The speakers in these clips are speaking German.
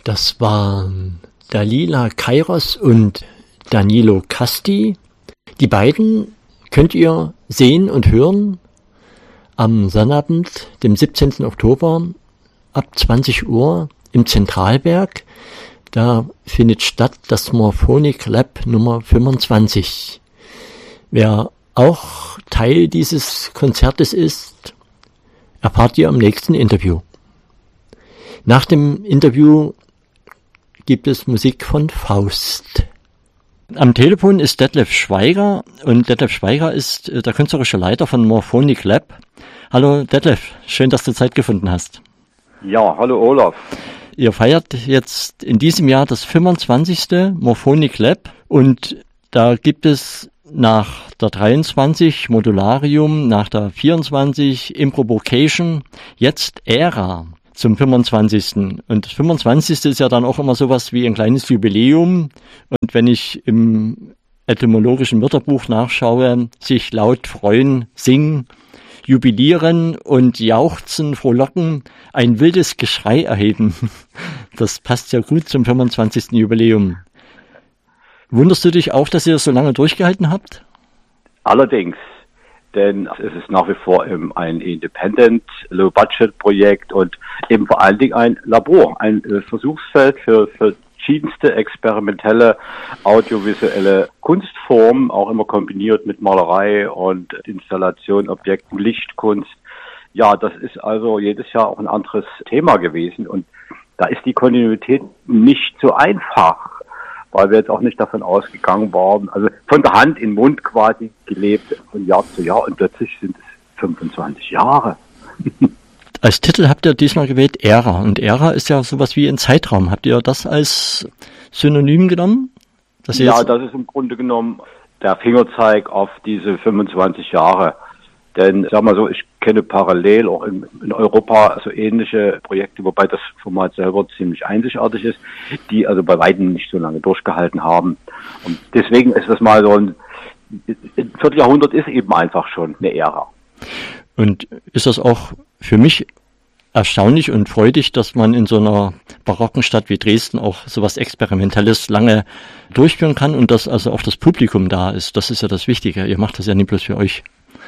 Das waren Dalila Kairos und Danilo Casti. Die beiden könnt ihr sehen und hören am Sonnabend, dem 17. Oktober ab 20 Uhr im Zentralberg. Da findet statt das Morphonic Lab Nummer 25. Wer auch Teil dieses Konzertes ist, erfahrt ihr im nächsten Interview. Nach dem Interview gibt es Musik von Faust. Am Telefon ist Detlef Schweiger und Detlef Schweiger ist der künstlerische Leiter von Morphonic Lab. Hallo Detlef, schön, dass du Zeit gefunden hast. Ja, hallo Olaf. Ihr feiert jetzt in diesem Jahr das 25. Morphonic Lab und da gibt es nach der 23 Modularium, nach der 24 Improvocation jetzt Ära zum 25. Und das 25. ist ja dann auch immer sowas wie ein kleines Jubiläum. Und wenn ich im etymologischen Wörterbuch nachschaue, sich laut freuen, singen, jubilieren und jauchzen, frohlocken, ein wildes Geschrei erheben. Das passt ja gut zum 25. Jubiläum. Wunderst du dich auch, dass ihr das so lange durchgehalten habt? Allerdings, denn es ist nach wie vor ein Independent, Low-Budget-Projekt und eben vor allen Dingen ein Labor, ein Versuchsfeld für verschiedenste experimentelle audiovisuelle Kunstformen, auch immer kombiniert mit Malerei und Installation, Objekten, Lichtkunst. Ja, das ist also jedes Jahr auch ein anderes Thema gewesen und da ist die Kontinuität nicht so einfach, weil wir jetzt auch nicht davon ausgegangen waren, also von der Hand in den Mund quasi gelebt von Jahr zu Jahr und plötzlich sind es 25 Jahre. Als Titel habt ihr diesmal gewählt Ära und Ära ist ja sowas wie ein Zeitraum. Habt ihr das als Synonym genommen? Ja, das ist im Grunde genommen der Fingerzeig auf diese 25 Jahre. Denn, sag mal so, ich kenne parallel auch in Europa so ähnliche Projekte, wobei das Format selber ziemlich einzigartig ist, die also bei weitem nicht so lange durchgehalten haben. Und deswegen ist das mal so ein Vierteljahrhundert ist eben einfach schon eine Ära. Und ist das auch für mich erstaunlich und freudig, dass man in so einer barocken Stadt wie Dresden auch sowas Experimentelles lange durchführen kann und dass also auch das Publikum da ist. Das ist ja das Wichtige. Ihr macht das ja nicht bloß für euch.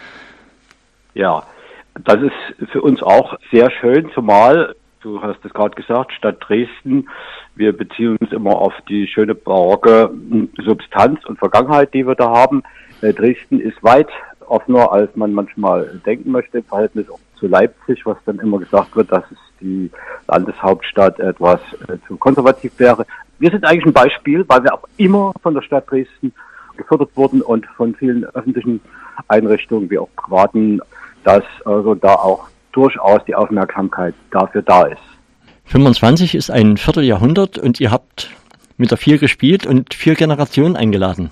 Ja, das ist für uns auch sehr schön, zumal, du hast es gerade gesagt, Stadt Dresden, wir beziehen uns immer auf die schöne barocke Substanz und Vergangenheit, die wir da haben. Dresden ist weit offener, als man manchmal denken möchte, im Verhältnis auch zu Leipzig, was dann immer gesagt wird, dass es die Landeshauptstadt etwas zu konservativ wäre. Wir sind eigentlich ein Beispiel, weil wir auch immer von der Stadt Dresden gefördert wurden und von vielen öffentlichen Einrichtungen wie auch privaten, dass also da auch durchaus die Aufmerksamkeit dafür da ist. 25 ist ein Vierteljahrhundert und ihr habt mit der 4 gespielt und 4 Generationen eingeladen.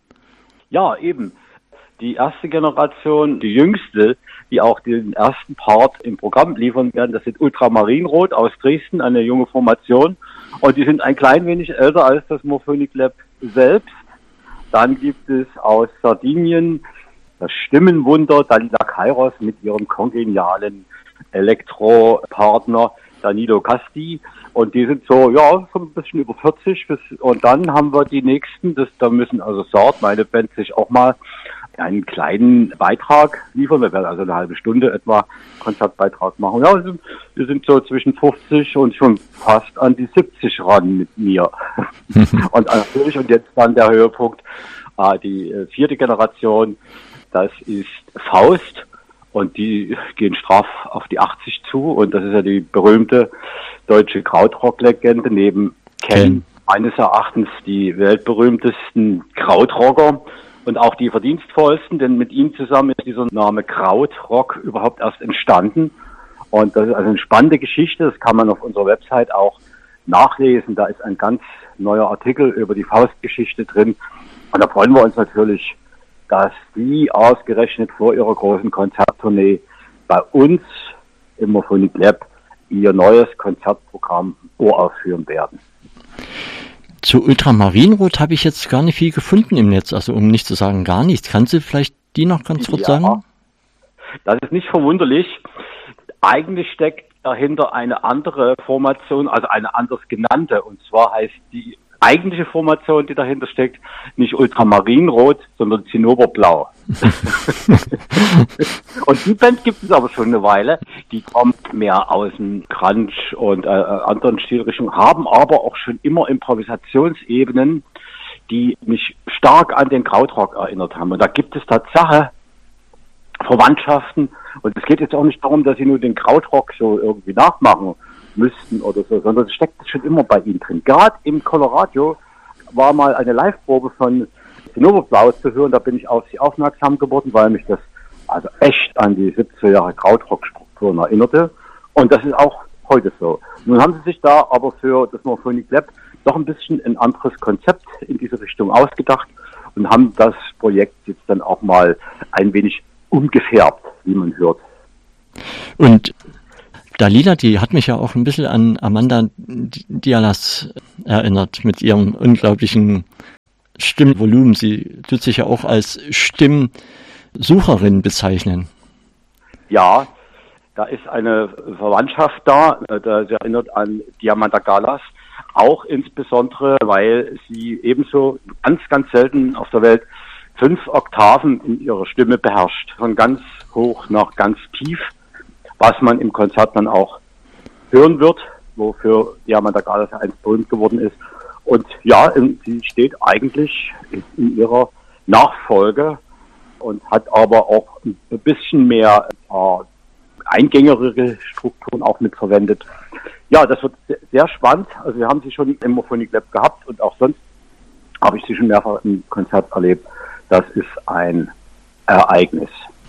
Ja, eben. Die erste Generation, die jüngste, die auch den ersten Part im Programm liefern werden, das sind Ultramarinrot aus Dresden, eine junge Formation. Und die sind ein klein wenig älter als das Morphonic Lab selbst. Dann gibt es aus Sardinien das Stimmenwunder Dalila Kairos mit ihrem kongenialen Elektropartner Danilo Casti. Und die sind so ein bisschen über 40. Und dann haben wir die nächsten, da müssen also Sard, meine Band, sich auch mal einen kleinen Beitrag liefern. Wir werden also eine halbe Stunde etwa Konzertbeitrag machen. Ja, wir sind so zwischen 50 und schon fast an die 70 ran mit mir. Und natürlich, und jetzt dann der Höhepunkt, die 4. Generation, das ist Faust. Und die gehen straff auf die 80 zu. Und das ist ja die berühmte deutsche Krautrock-Legende neben Ken. Meines Erachtens die weltberühmtesten Krautrocker und auch die verdienstvollsten, denn mit ihm zusammen ist dieser Name Krautrock überhaupt erst entstanden. Und das ist also eine spannende Geschichte. Das kann man auf unserer Website auch nachlesen. Da ist ein ganz neuer Artikel über die Faustgeschichte drin. Und da freuen wir uns natürlich, dass die ausgerechnet vor ihrer großen Konzerttournee bei uns im Morphonic Lab ihr neues Konzertprogramm uraufführen werden. Zu Ultramarinrot habe ich jetzt gar nicht viel gefunden im Netz, also um nicht zu sagen gar nichts. Kannst du vielleicht die noch ganz kurz sagen? Das ist nicht verwunderlich. Eigentlich steckt dahinter eine andere Formation, also eine anders genannte. Und zwar heißt die eigentliche Formation, die dahinter steckt, nicht Ultramarinrot, sondern Zinnoberblau. Und die Band gibt es aber schon eine Weile. Die kommt mehr aus dem Grunge und anderen Stilrichtungen, haben aber auch schon immer Improvisationsebenen, die mich stark an den Krautrock erinnert haben. Und da gibt es Tatsache Verwandtschaften. Und es geht jetzt auch nicht darum, dass sie nur den Krautrock so irgendwie nachmachen müssten oder so, sondern es steckt schon immer bei ihnen drin. Gerade im Colorado war mal eine Live-Probe von Zinnoberblau zu hören, da bin ich auf sie aufmerksam geworden, weil mich das also echt an die 70er Jahre Krautrock-Strukturen erinnerte. Und das ist auch heute so. Nun haben sie sich da aber für das Morphonic Lab doch ein bisschen ein anderes Konzept in diese Richtung ausgedacht und haben das Projekt jetzt dann auch mal ein wenig umgefärbt, wie man hört. Und Dalila, die hat mich ja auch ein bisschen an Amanda Dialas erinnert mit ihrem unglaublichen Stimmvolumen. Sie tut sich ja auch als Stimmsucherin bezeichnen. Ja, da ist eine Verwandtschaft da, das erinnert an Diamanda Galas, auch insbesondere, weil sie ebenso ganz, ganz selten auf der Welt 5 Oktaven in ihrer Stimme beherrscht, von ganz hoch nach ganz tief, was man im Konzert dann auch hören wird, wofür Diamanda Galas einst berühmt geworden ist. Und ja, sie steht eigentlich in ihrer Nachfolge und hat aber auch ein bisschen mehr eingängigere Strukturen auch mitverwendet. Ja, das wird sehr spannend. Also wir haben sie schon im Morphonic Lab gehabt und auch sonst habe ich sie schon mehrfach im Konzert erlebt. Das ist ein Ereignis.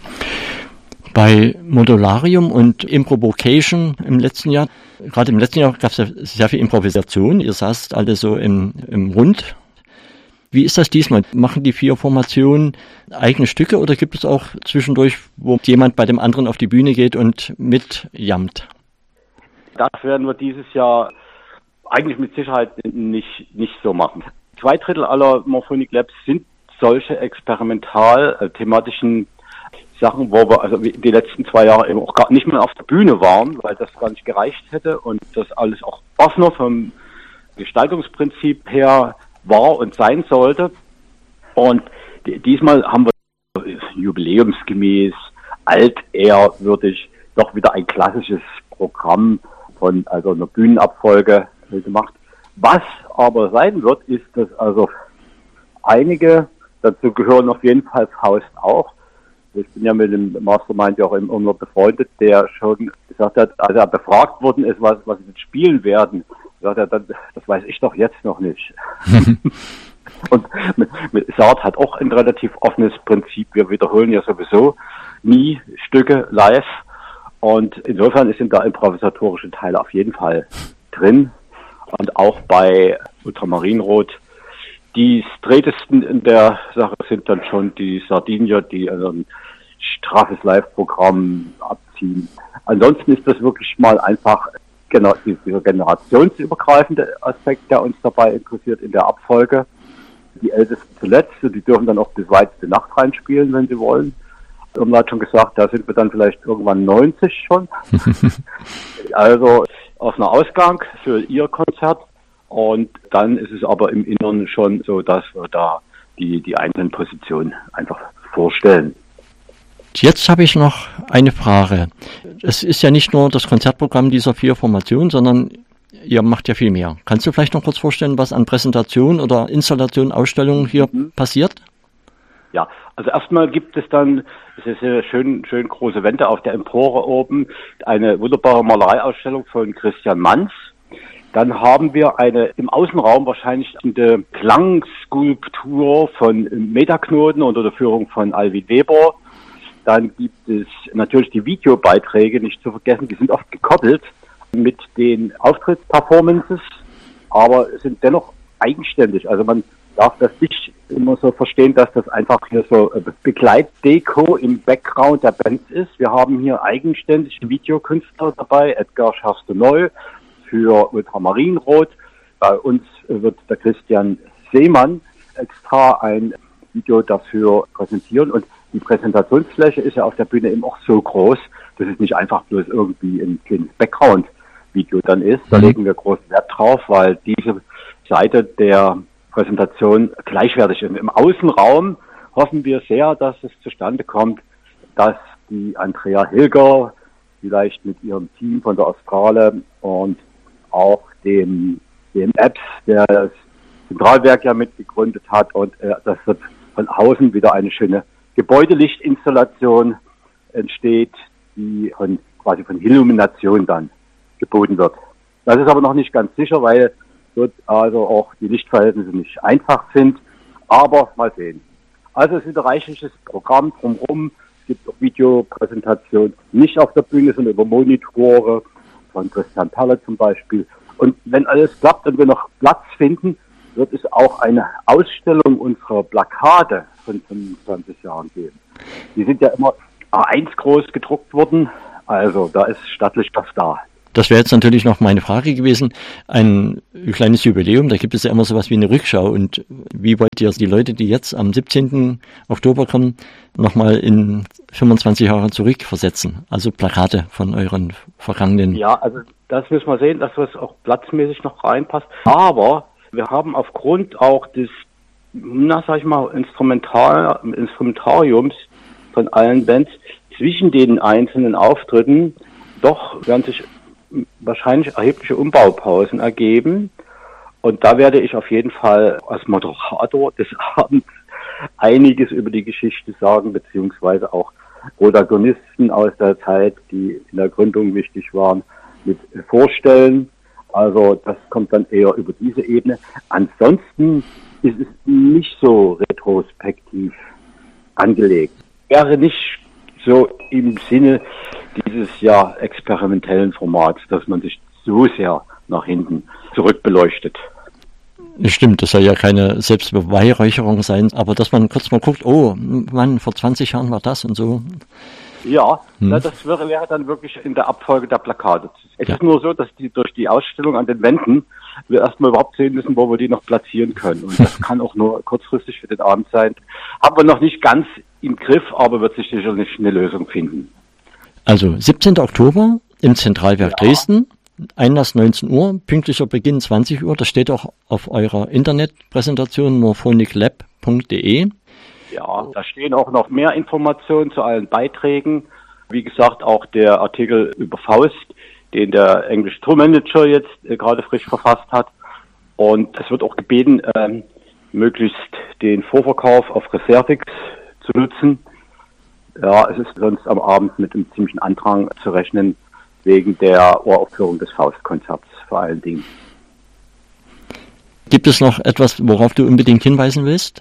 Bei Modularium und Improvocation im letzten Jahr, gerade im letzten Jahr gab es ja sehr viel Improvisation. Ihr saßt alle so im Rund. Wie ist das diesmal? Machen die 4 Formationen eigene Stücke oder gibt es auch zwischendurch, wo jemand bei dem anderen auf die Bühne geht und mitjammt? Das werden wir dieses Jahr eigentlich mit Sicherheit nicht so machen. 2/3 aller Morphonic Labs sind solche experimental thematischen Sachen, wo wir also die letzten 2 Jahre eben auch gar nicht mehr auf der Bühne waren, weil das gar nicht gereicht hätte und das alles auch offener vom Gestaltungsprinzip her war und sein sollte. Und diesmal haben wir jubiläumsgemäß, altehrwürdig, doch wieder ein klassisches Programm von also einer Bühnenabfolge gemacht. Was aber sein wird, ist, dass also einige, dazu gehören auf jeden Fall Faust auch. Ich bin ja mit dem Mastermind ja auch immer befreundet, der schon gesagt hat, als er befragt worden ist, was sie jetzt spielen werden, sagt er, das weiß ich doch jetzt noch nicht. Und mit Saat hat auch ein relativ offenes Prinzip. Wir wiederholen ja sowieso nie Stücke live. Und insofern sind da improvisatorische Teile auf jeden Fall drin. Und auch bei Ultramarinrot. Die strätesten in der Sache sind dann schon die Sardinier, die also ein straffes Live-Programm abziehen. Ansonsten ist das wirklich mal einfach dieser generationsübergreifende Aspekt, der uns dabei interessiert in der Abfolge. Die Ältesten zuletzt, die dürfen dann auch bis weit in die Nacht reinspielen, wenn sie wollen. Und man hat schon gesagt, da sind wir dann vielleicht irgendwann 90 schon. Also offener Ausgang für ihr Konzert. Und dann ist es aber im Inneren schon so, dass wir da die einzelnen Positionen einfach vorstellen. Jetzt habe ich noch eine Frage. Es ist ja nicht nur das Konzertprogramm dieser 4 Formationen, sondern ihr macht ja viel mehr. Kannst du vielleicht noch kurz vorstellen, was an Präsentationen oder Installationen, Ausstellungen hier passiert? Ja, also erstmal gibt es dann, es ist eine schön große Wände auf der Empore oben, eine wunderbare Malereiausstellung von Christian Manz. Dann haben wir eine im Außenraum wahrscheinlich eine Klangskulptur von Metaknoten unter der Führung von Alwin Weber. Dann gibt es natürlich die Videobeiträge, nicht zu vergessen, die sind oft gekoppelt mit den Auftrittsperformances, aber sind dennoch eigenständig. Also man darf das nicht immer so verstehen, dass das einfach hier so Begleitdeko im Background der Bands ist. Wir haben hier eigenständig Videokünstler dabei, Edgar Schaste-Neu für Ultramarinrot. Bei uns wird der Christian Seemann extra ein Video dafür präsentieren. Und die Präsentationsfläche ist ja auf der Bühne eben auch so groß, dass es nicht einfach bloß irgendwie ein kleines Background-Video dann ist. Da legen wir großen Wert drauf, weil diese Seite der Präsentation gleichwertig ist. Im Außenraum hoffen wir sehr, dass es zustande kommt, dass die Andrea Hilger vielleicht mit ihrem Team von der Australe und auch dem Apps, der das Zentralwerk ja mitgegründet hat, und das wird von außen wieder eine schöne Gebäudelichtinstallation entsteht, die quasi von Illumination dann geboten wird. Das ist aber noch nicht ganz sicher, weil dort also auch die Lichtverhältnisse nicht einfach sind, aber mal sehen. Also es ist ein reichliches Programm drumherum. Es gibt auch Videopräsentationen, nicht auf der Bühne, sondern über Monitore von Christian Perle zum Beispiel. Und wenn alles klappt und wir noch Platz finden, wird es auch eine Ausstellung unserer Plakate von 25 Jahren geben. Die sind ja immer A1 groß gedruckt worden, also da ist stattlich was da. Das wäre jetzt natürlich noch meine Frage gewesen. Ein kleines Jubiläum, da gibt es ja immer sowas wie eine Rückschau. Und wie wollt ihr die Leute, die jetzt am 17. Oktober kommen, nochmal in 25 Jahre zurückversetzen? Also Plakate von euren vergangenen... Ja, also das müssen wir sehen, dass das auch platzmäßig noch reinpasst. Aber wir haben aufgrund auch des, Instrumentariums von allen Bands zwischen den einzelnen Auftritten doch werden sich wahrscheinlich erhebliche Umbaupausen ergeben. Und da werde ich auf jeden Fall als Moderator des Abends einiges über die Geschichte sagen, beziehungsweise auch Protagonisten aus der Zeit, die in der Gründung wichtig waren, mit vorstellen. Also das kommt dann eher über diese Ebene. Ansonsten ist es nicht so retrospektiv angelegt. Wäre nicht so im Sinne dieses experimentellen Formats, dass man sich so sehr nach hinten zurückbeleuchtet. Stimmt, das soll ja keine Selbstbeweihräucherung sein, aber dass man kurz mal guckt, oh Mann, vor 20 Jahren war das und so. Ja, das wäre dann wirklich in der Abfolge der Plakate. Es ist nur so, dass durch die Ausstellung an den Wänden wir erstmal überhaupt sehen müssen, wo wir die noch platzieren können. Und das kann auch nur kurzfristig für den Abend sein. Haben wir noch nicht ganz im Griff, aber wird sich sicherlich eine Lösung finden. Also 17. Oktober im Zentralwerk Dresden, Einlass 19 Uhr, pünktlicher Beginn 20 Uhr. Das steht auch auf eurer Internetpräsentation morphoniclab.de. Ja, da stehen auch noch mehr Informationen zu allen Beiträgen. Wie gesagt, auch der Artikel über Faust, den der englische Tourmanager jetzt gerade frisch verfasst hat. Und es wird auch gebeten, möglichst den Vorverkauf auf Reservix zu nutzen. Ja, es ist sonst am Abend mit einem ziemlichen Andrang zu rechnen, wegen der Uraufführung des Faustkonzerts vor allen Dingen. Gibt es noch etwas, worauf du unbedingt hinweisen willst?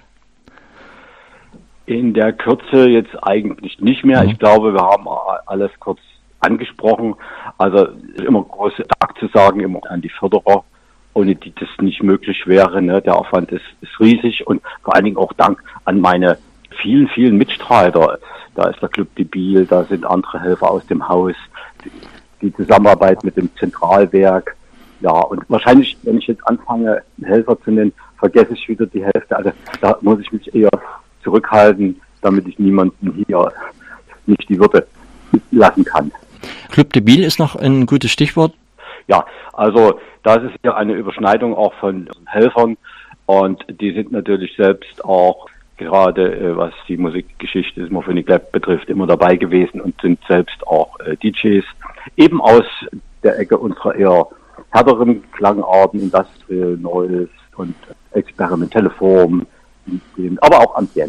In der Kürze jetzt eigentlich nicht mehr. Ich glaube, wir haben alles kurz angesprochen. Also immer große Dank zu sagen, immer an die Förderer, ohne die das nicht möglich wäre. Ne? Der Aufwand ist riesig, und vor allen Dingen auch Dank an meine vielen, vielen Mitstreiter. Da ist der Club de Biel, da sind andere Helfer aus dem Haus, die Zusammenarbeit mit dem Zentralwerk. Ja, und wahrscheinlich, wenn ich jetzt anfange, Helfer zu nennen, vergesse ich wieder die Hälfte. Also da muss ich mich eher zurückhalten, damit ich niemanden hier nicht die Würde lassen kann. Club de Biel ist noch ein gutes Stichwort. Ja, also das ist ja eine Überschneidung auch von Helfern, und die sind natürlich selbst auch gerade was die Musikgeschichte des Morphonic Lab betrifft, immer dabei gewesen und sind selbst auch DJs, eben aus der Ecke unserer eher härteren Klangarten, Industrial Noise und experimentelle Formen, aber auch Ambient.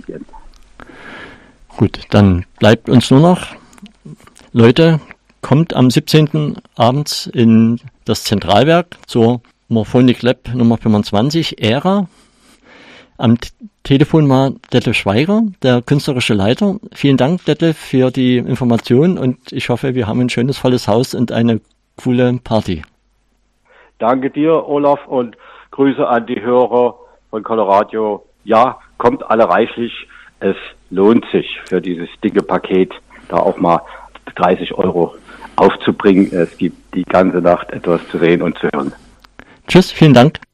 Gut, dann bleibt uns nur noch, Leute, kommt am 17. abends in das Zentralwerk zur Morphonic Lab Nummer 25, Ära. Am Telefon war Detlef Schweiger, der künstlerische Leiter. Vielen Dank, Detlef, für die Information, und ich hoffe, wir haben ein schönes, volles Haus und eine coole Party. Danke dir, Olaf, und Grüße an die Hörer von Coloradio. Ja, kommt alle reichlich. Es lohnt sich für dieses dicke Paket, da auch mal 30 € aufzubringen. Es gibt die ganze Nacht etwas zu sehen und zu hören. Tschüss, vielen Dank.